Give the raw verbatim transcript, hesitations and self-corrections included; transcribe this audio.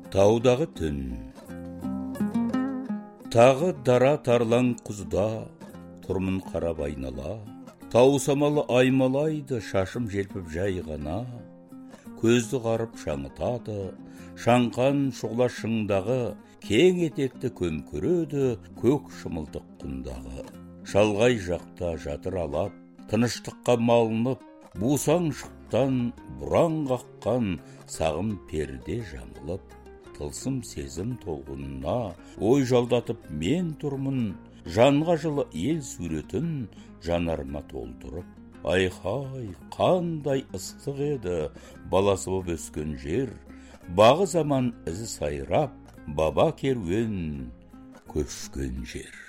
Таудағы түн. Тағы дара тарлан құзда, тұрмын қарап айнала. Тау самалы аймалайды, шашым желпіп жай ғана. Көзді қарып шаңытады, шаңқан шұғла шыңдағы, кең етекті көмкөреді, көк шымылдық құндағы. Шалғай жақта жатыр алап, тыныштыққа малынып, бусаң шықтан бұраң қаққан сағым перде жамылып. Тылсым сезім толғынына ой жалдатып мен тұрмын, жанға жылы ел суретін жанарыма толтырып. Айхай, қандай ыстық еді баласы боп өскен жер, бағы заман ізі сайрап, баба керуен көшкен жер.